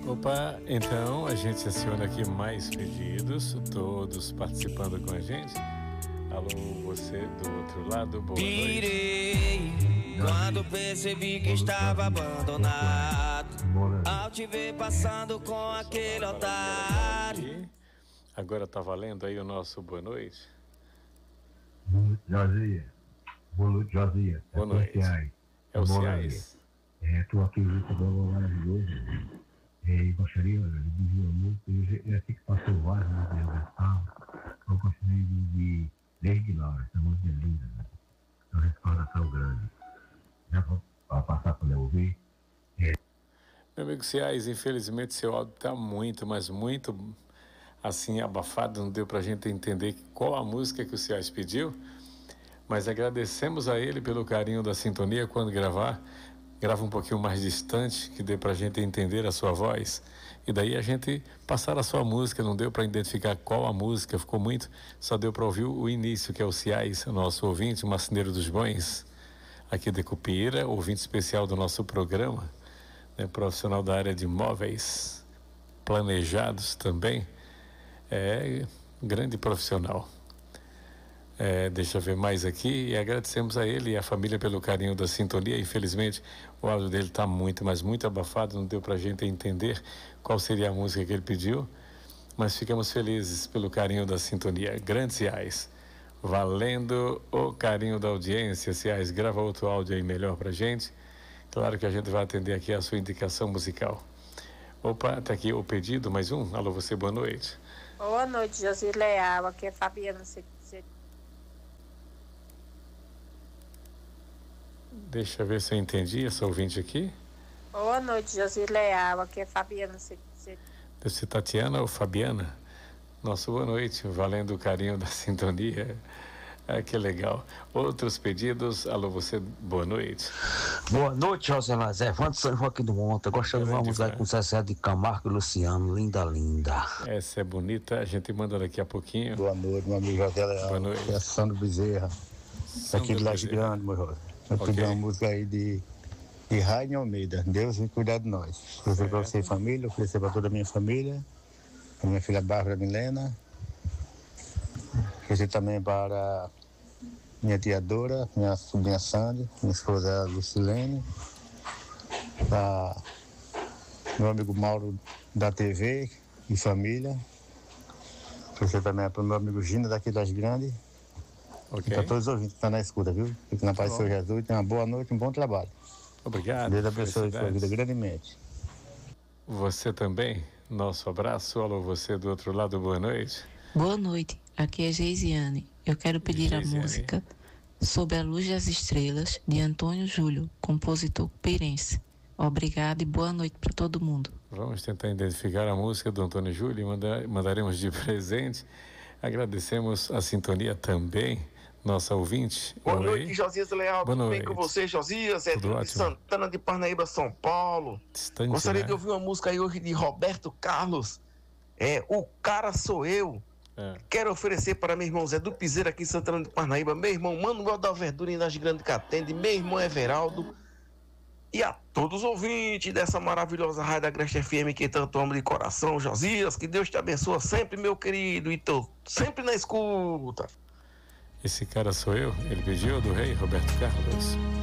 Opa, então a gente aciona aqui mais pedidos, todos participando com a gente. Alô, você do outro lado, boa noite. Pirei quando percebi que estava abandonado, ao te ver passando com aquele otário. Agora tá valendo aí o nosso boa noite? Boa noite, Josias. Boa noite, Josias. Boa noite. É o Ciais? Estou aqui no programa maravilhoso. Gostaria de dizer uma música. Eu sei que passou vários musical. Eu gostaria de Desde Laura. Essa música é linda, né? É uma recordação grande. Já vou passar para ouvir. Meu amigo Ciais, infelizmente seu áudio está muito, mas muito assim abafado, não deu para a gente entender qual a música que o Ciais pediu, mas agradecemos a ele pelo carinho da sintonia. Quando grava um pouquinho mais distante, que dê para a gente entender a sua voz, e daí a gente passar a sua música. Não deu para identificar qual a música, ficou muito, só deu para ouvir o início, que é o Ciais, nosso ouvinte, marceneiro dos bons, aqui de Cupira, ouvinte especial do nosso programa, né, profissional da área de móveis planejados também, grande profissional. Deixa eu ver mais aqui, e agradecemos a ele e a família pelo carinho da sintonia. Infelizmente o áudio dele está muito, mas muito abafado, não deu pra gente entender qual seria a música que ele pediu, mas ficamos felizes pelo carinho da sintonia. Grande Ciais, valendo o carinho da audiência. Ciais, grava outro áudio aí melhor pra gente. Claro que a gente vai atender aqui a sua indicação musical. Opa, tá aqui o pedido, mais um. Alô, você, boa noite. Boa noite, Josi Leal, aqui é Fabiana. Deixa eu ver se eu entendi essa ouvinte aqui. Boa noite, Josi Leal, aqui é Fabiana. Deve ser Tatiana ou Fabiana? Nossa, boa noite, valendo o carinho da sintonia. Que legal. Outros pedidos. Alô, você, boa noite. Boa noite, José Lazé. Evandro São Joaquim do Monte. Gostando de uma música com Zezé de Camargo e Luciano. Linda, linda. Essa é bonita, a gente manda daqui a pouquinho. Boa noite, meu amigo José Leal. Boa noite. É Sandro Bezerra. Aqui de Laje Grande, meu José. Eu pedi uma música aí de Raine Almeida. Deus vai cuidar de nós. Oferecer para você e família, oferecer para toda a minha família, para minha filha Bárbara Milena, oferecer também para minha tia Dora, minha sobrinha Sandy, minha esposa Lucilene, para meu amigo Mauro da TV e família, oferecer também para o meu amigo Gina daqui das Grandes. Okay. Para todos os ouvintes que estão na escuta, viu? Fique na paz do Senhor Jesus, tenha uma boa noite, um bom trabalho. Obrigado. Deus abençoe a sua vida grandemente. Você também, nosso abraço. Alô, você do outro lado, boa noite. Boa noite, aqui é Geisiane. Eu quero pedir a música Sob a Luz das Estrelas, de Antônio Júlio, compositor pirense. Obrigado e boa noite para todo mundo. Vamos tentar identificar a música do Antônio Júlio e mandaremos de presente. Agradecemos a sintonia também, nossa ouvinte. Boa noite, Josias Leal. Boa Tudo noite. bem com você, Josias? É de Santana de Parnaíba, São Paulo. Distante, Gostaria né? de ouvir uma música aí hoje de Roberto Carlos. O Cara Sou Eu. Quero oferecer para meu irmão Zé do Piseiro aqui em Santana de Parnaíba, meu irmão Manuel da Verdura em Nas Grande Catende, meu irmão Everaldo e a todos os ouvintes dessa maravilhosa rádio da Agreste FM que tanto amo de coração. Josias, que Deus te abençoe sempre, meu querido, e tô sempre na escuta. Esse cara sou eu, ele pediu do rei Roberto Carlos.